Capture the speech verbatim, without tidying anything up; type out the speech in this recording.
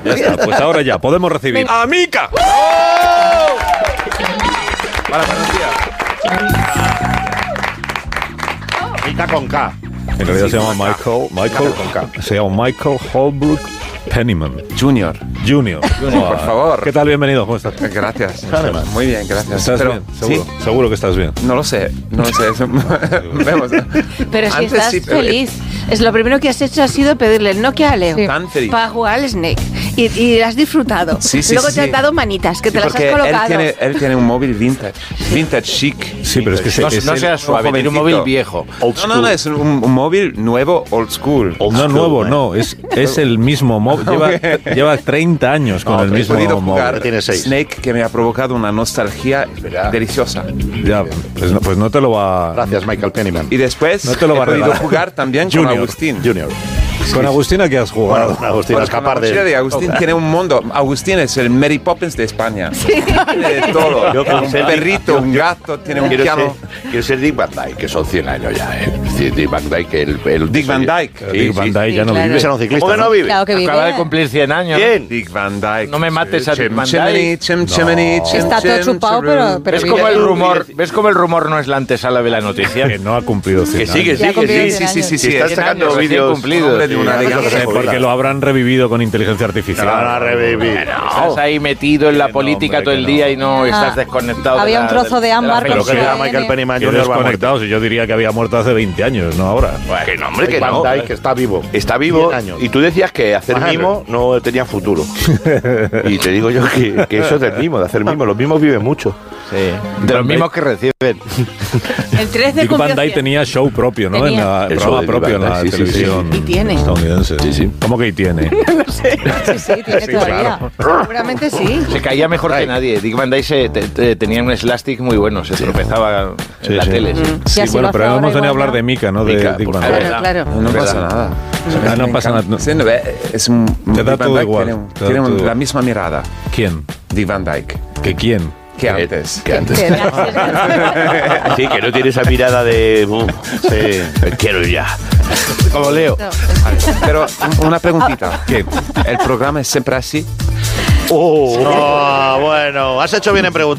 Ya está, pues ahora ya, podemos recibir a Mika. Hola, buenos días. Mika con K. En realidad se llama Michael, Michael, se llama Michael Holbrook Penniman Junior. Junior. Junior, por favor. ¿Qué tal? Bienvenido. ¿Cómo estás? Gracias. Penniman. Muy bien, gracias. ¿Estás Pero, bien? ¿Seguro? ¿sí? Seguro que estás bien. No lo sé, no lo sé. Vemos. Pero si Antes estás sí, pero- feliz. Es lo primero que has hecho ha sido pedirle el Nokia a Leo Tan feliz. para jugar al Snake. Y, y has disfrutado. Sí, sí, Luego sí. te has dado manitas, que Sí, te las has porque colocado. Él tiene, él tiene un móvil vintage. Vintage chic. Sí, pero es que No, ese- no ese- seas suave, tiene un móvil viejo. No, no, no, es un, un móvil nuevo, old school. no nuevo, no, es, es el mismo móvil. Lleva, lleva treinta años con No, el he mismo podido móvil. jugar Tiene seis. Snake, que me ha provocado una nostalgia deliciosa. Ya, pues no, pues no te lo va. Gracias, Michael Penniman. Y después No te lo va he a podido regalar. jugar también Junior. con Agustín. Junior. Con Agustín, ¿a qué has jugado? Bueno, Agustín, a Pues con la escapar mochila de... de Agustín tiene un mundo. Agustín es el Mary Poppins de España. Tiene de todo. Yo quiero Un ser- perrito, yo- un gato, tiene un Quiero ser, piano. quiero ser Dick Van Dyke, que son cien años ya, ¿eh? Es decir, Dick Van Dyke, el... el Dick Van Dyke. Dick Van Dyke ya no claro. vive. Ese era un ciclista, ¿Cómo que no ¿no? vive? Claro que vive. Acaba de cumplir cien años. ¿Quién? Dick Van Dyke. No me mates a Dick Chim, Van chimney, Dyke. chim, chimney, chim, Está todo chim, chupado, chim, pero- pero ¿Ves vive. cómo el rumor, ¿ves cómo el rumor no es la antesala de la noticia? Que no ha cumplido cien Que sí, que años. sí, Ya cumplió que cien sí. años. Sí, sí, sí. Si estás sí. sacando años recién vídeos... cumplido. Hombre de una Sí, elegancia. no sé, Porque lo habrán revivido con inteligencia artificial. Se van a revivir. Estás ahí metido en la no, política hombre, todo que el no. día y no Ah, estás desconectado. había de un la- trozo de la ámbar Pero felicidad. que con era su Michael A D N. Penniman Que Junior va muerto. desconectados. Y yo diría que había muerto hace veinte años, no ahora. Que no, hombre, que Dick Van no. Dyke está vivo. Está vivo cien años. y tú decías que hacer Ajá. mimo no tenía futuro. Y te digo yo que, que eso es del mimo, de hacer mimo. Los mimos viven mucho. Sí, de los mismos que reciben. El trece Dick cumplió Van Dyke cien. tenía show propio, ¿no? Tenía. En la, el El programa show de Dick propio en Van la Dyke, sí, sí, sí. televisión Y tiene. estadounidense. Sí, sí. ¿Cómo que y tiene? Sí, sí, tiene Sí, todavía. Seguramente sí. Se caía mejor que nadie. Dick Van Dyke se, te- te- tenía un slastic muy bueno, se tropezaba en la sí. tele. sí. Mm. Sí, así bueno, lo pero hace hemos ahora venido a igual, hablar ¿no? de Mika, no de Mika, Dick por Van favor. Dyke. Claro, claro. No ¿Verdad? pasa nada. Ah, no pasa nada. Sí, no, eh, es un, Te da Dick Van todo Dyke igual, Tiene, un- te da tiene un- todo la igual. misma mirada. ¿Quién? Dick Van Dyke. ¿Que quién? Que antes. Que antes. Que- Sí, que no tiene esa mirada de... "Bum, sí, me quiero ir ya". Como Leo. No, Pero un- una preguntita. ¿Qué? ¿El programa es siempre así? Oh, bueno, has hecho bien en preguntar.